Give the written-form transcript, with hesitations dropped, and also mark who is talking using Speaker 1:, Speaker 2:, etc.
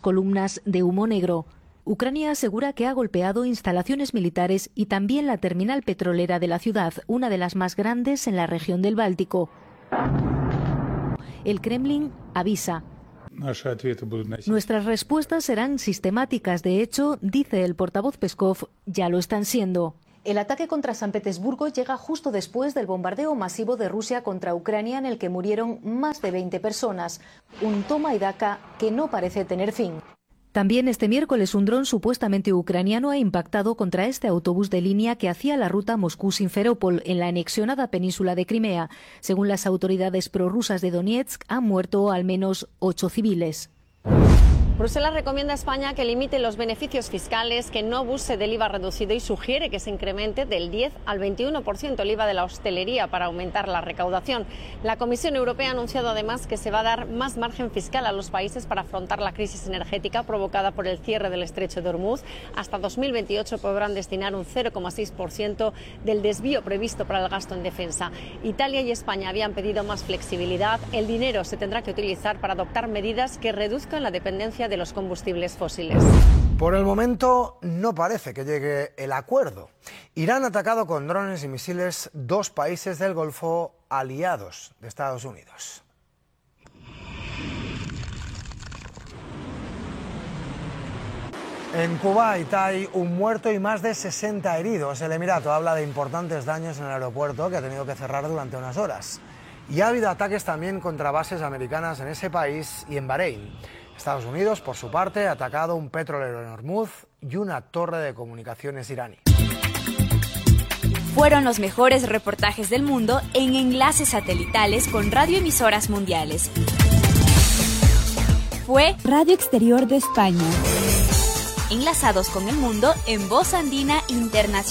Speaker 1: columnas de humo negro. Ucrania asegura que ha golpeado instalaciones militares y también la terminal petrolera de la ciudad, una de las más grandes en la región del Báltico. El Kremlin avisa: nuestras respuestas serán sistemáticas. De hecho, dice el portavoz Peskov, ya lo están siendo. El ataque contra San Petersburgo llega justo después del bombardeo masivo de Rusia contra Ucrania, en el que murieron más de 20 personas. Un toma y daca que no parece tener fin. También este miércoles un dron supuestamente ucraniano ha impactado contra este autobús de línea que hacía la ruta Moscú-Simferópol en la anexionada península de Crimea. Según las autoridades prorrusas de Donetsk, han muerto al menos 8 civiles.
Speaker 2: Bruselas recomienda a España que limite los beneficios fiscales, que no abuse del IVA reducido y sugiere que se incremente del 10 al 21% el IVA de la hostelería para aumentar la recaudación. La Comisión Europea ha anunciado además que se va a dar más margen fiscal a los países para afrontar la crisis energética provocada por el cierre del estrecho de Hormuz. Hasta 2028 podrán destinar un 0,6% del desvío previsto para el gasto en defensa. Italia y España habían pedido más flexibilidad. El dinero se tendrá que utilizar para adoptar medidas que reduzcan la dependencia de los combustibles fósiles.
Speaker 3: Por el momento no parece que llegue el acuerdo. Irán ha atacado con drones y misiles 2 países del Golfo aliados de Estados Unidos. En Kuwait hay un muerto y más de 60 heridos. El Emirato habla de importantes daños en el aeropuerto, que ha tenido que cerrar durante unas horas. Y ha habido ataques también contra bases americanas en ese país y en Bahrein. Estados Unidos, por su parte, ha atacado un petrolero en Hormuz y una torre de comunicaciones iraní.
Speaker 4: Fueron los mejores reportajes del mundo en enlaces satelitales con radioemisoras mundiales. Fue Radio Exterior de España. Enlazados con el mundo en Voz Andina Internacional.